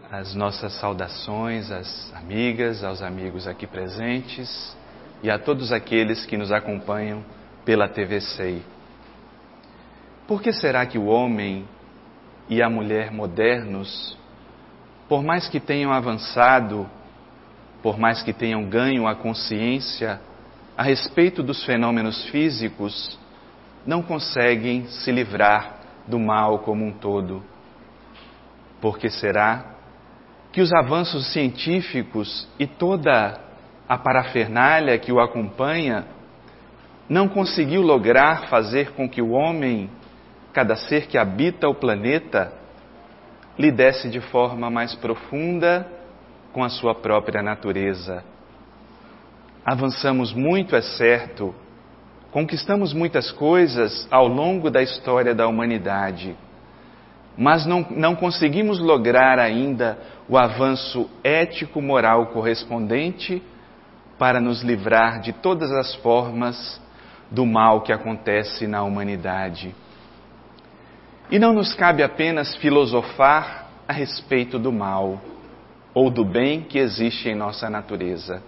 as nossas saudações às amigas, aos amigos aqui presentes e a todos aqueles que nos acompanham pela TV SEI. Por que será que o homem e a mulher modernos, por mais que tenham avançado, por mais que tenham ganho a consciência a respeito dos fenômenos físicos, não conseguem se livrar do mal como um todo? Por que será que os avanços científicos e toda a parafernália que o acompanha não conseguiu lograr fazer com que o homem, cada ser que habita o planeta, lidesse de forma mais profunda com a sua própria natureza? Avançamos muito, é certo, conquistamos muitas coisas ao longo da história da humanidade, mas não conseguimos lograr ainda o avanço ético-moral correspondente para nos livrar de todas as formas do mal que acontece na humanidade. E não nos cabe apenas filosofar a respeito do mal ou do bem que existe em nossa natureza.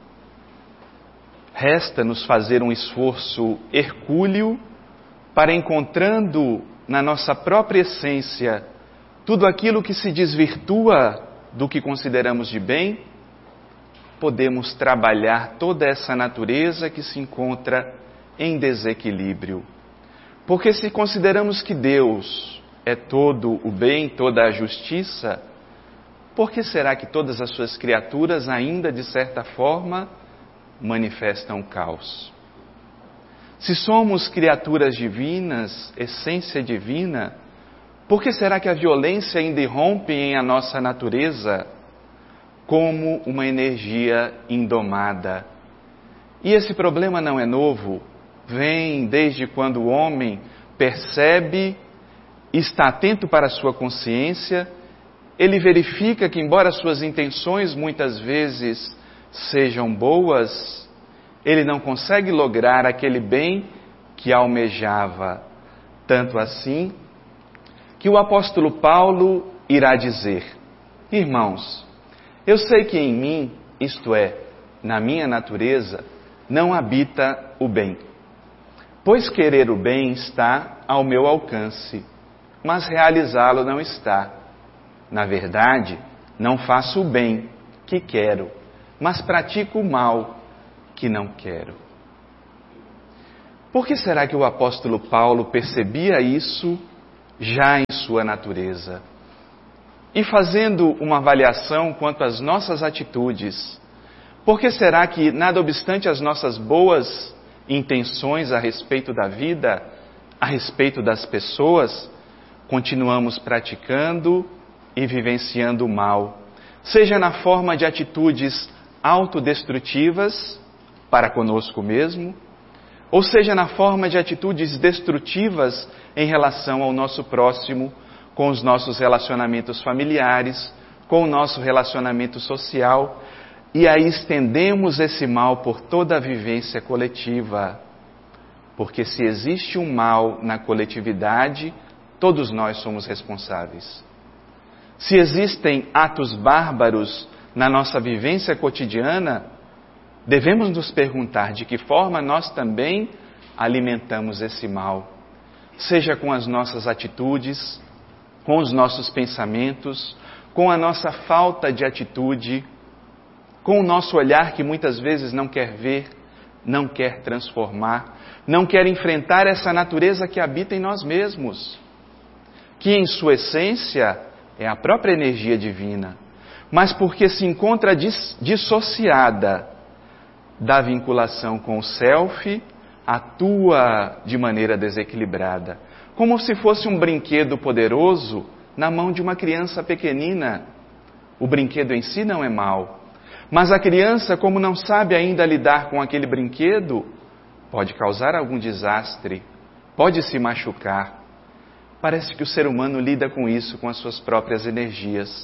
Resta-nos fazer um esforço hercúleo para, encontrando na nossa própria essência tudo aquilo que se desvirtua do que consideramos de bem, podemos trabalhar toda essa natureza que se encontra em desequilíbrio. Porque se consideramos que Deus é todo o bem, toda a justiça, por que será que todas as suas criaturas ainda, de certa forma, manifestam o caos? Se somos criaturas divinas, essência divina, por que será que a violência ainda irrompe em a nossa natureza como uma energia indomada? E esse problema não é novo, vem desde quando o homem percebe, está atento para a sua consciência, ele verifica que, embora suas intenções muitas vezes sejam boas, ele não consegue lograr aquele bem que almejava. Tanto assim que o apóstolo Paulo irá dizer: irmãos, eu sei que em mim, isto é, na minha natureza, não habita o bem. Pois querer o bem está ao meu alcance, mas realizá-lo não está. Na verdade, não faço o bem que quero, mas pratico o mal que não quero. Por que será que o apóstolo Paulo percebia isso já em sua natureza? E fazendo uma avaliação quanto às nossas atitudes, por que será que, nada obstante as nossas boas intenções a respeito da vida, a respeito das pessoas, continuamos praticando e vivenciando o mal, seja na forma de atitudes autodestrutivas para conosco mesmo, ou seja na forma de atitudes destrutivas em relação ao nosso próximo, com os nossos relacionamentos familiares, com o nosso relacionamento social, e aí estendemos esse mal por toda a vivência coletiva. Porque se existe um mal na coletividade, todos nós somos responsáveis. Se existem atos bárbaros na nossa vivência cotidiana, devemos nos perguntar de que forma nós também alimentamos esse mal. Seja com as nossas atitudes, com os nossos pensamentos, com a nossa falta de atitude, com o nosso olhar que muitas vezes não quer ver, não quer transformar, não quer enfrentar essa natureza que habita em nós mesmos, que em sua essência é a própria energia divina, mas porque se encontra dissociada da vinculação com o self, atua de maneira desequilibrada, como se fosse um brinquedo poderoso na mão de uma criança pequenina. O brinquedo em si não é mau, mas a criança, como não sabe ainda lidar com aquele brinquedo, pode causar algum desastre, pode se machucar. Parece que o ser humano lida com isso, com as suas próprias energias.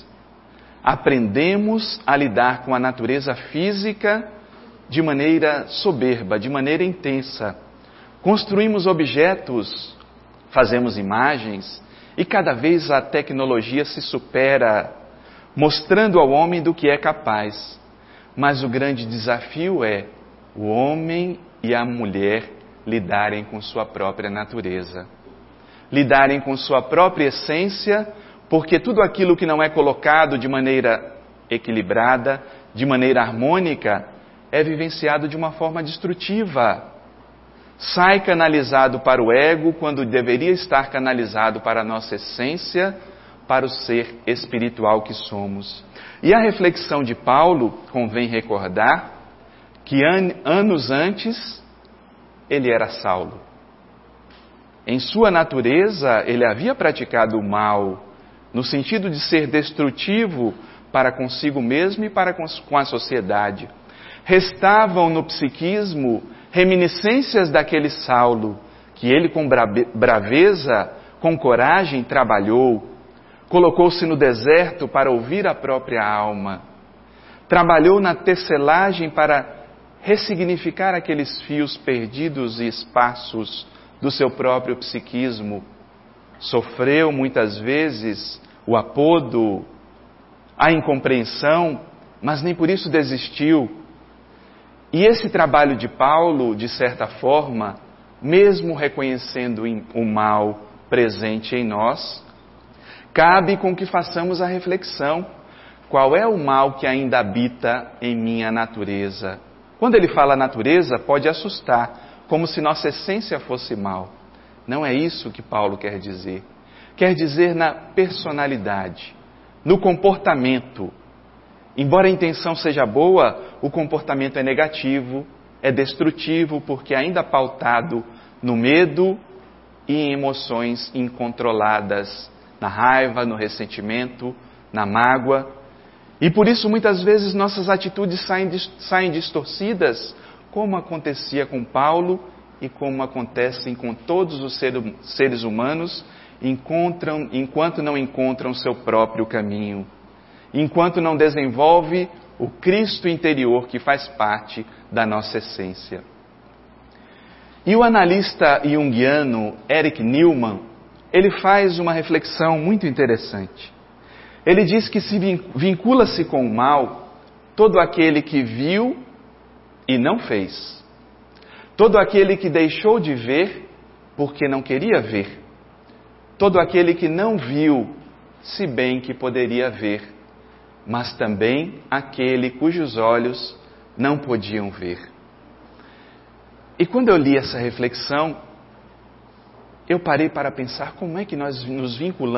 Aprendemos a lidar com a natureza física de maneira soberba, de maneira intensa. Construímos objetos, fazemos imagens, e cada vez a tecnologia se supera. mostrando ao homem do que é capaz. Mas o grande desafio é o homem e a mulher lidarem com sua própria natureza, lidarem com sua própria essência, porque tudo aquilo que não é colocado de maneira equilibrada, de maneira harmônica, é vivenciado de uma forma destrutiva. Sai canalizado para o ego quando deveria estar canalizado para a nossa essência, para o ser espiritual que somos. E a reflexão de Paulo, convém recordar, que anos antes ele era Saulo. Em sua natureza, ele havia praticado o mal, no sentido de ser destrutivo para consigo mesmo e para com a sociedade. Restavam no psiquismo reminiscências daquele Saulo, que ele com braveza, com coragem trabalhou, colocou-se no deserto para ouvir a própria alma, trabalhou na tecelagem para ressignificar aqueles fios perdidos e esparsos do seu próprio psiquismo, sofreu muitas vezes o apodo, a incompreensão, mas nem por isso desistiu. E esse trabalho de Paulo, de certa forma, mesmo reconhecendo o mal presente em nós, cabe com que façamos a reflexão: qual é o mal que ainda habita em minha natureza? Quando ele fala natureza, pode assustar, como se nossa essência fosse mal. Não é isso que Paulo quer dizer. Quer dizer na personalidade, no comportamento. Embora a intenção seja boa, o comportamento é negativo, é destrutivo, porque ainda pautado no medo e em emoções incontroladas, na raiva, no ressentimento, na mágoa. E por isso muitas vezes nossas atitudes saem distorcidas, como acontecia com Paulo e como acontecem com todos os seres humanos, enquanto não encontram seu próprio caminho, enquanto não desenvolve o Cristo interior que faz parte da nossa essência. E o analista junguiano Erich Neumann, ele faz uma reflexão muito interessante. Ele diz que se vincula-se com o mal todo aquele que viu e não fez, todo aquele que deixou de ver porque não queria ver, todo aquele que não viu, se bem que poderia ver, mas também aquele cujos olhos não podiam ver. E quando eu li essa reflexão, eu parei para pensar como é que nós nos vinculamos